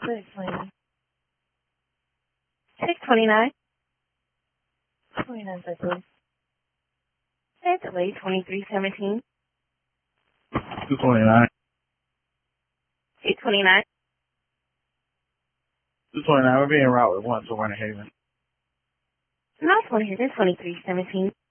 629. 629. 29 seconds. That's delay 2317. 229. 829. 229. We're being route with 1 to Winter Haven. Not 20 here. That's 2317.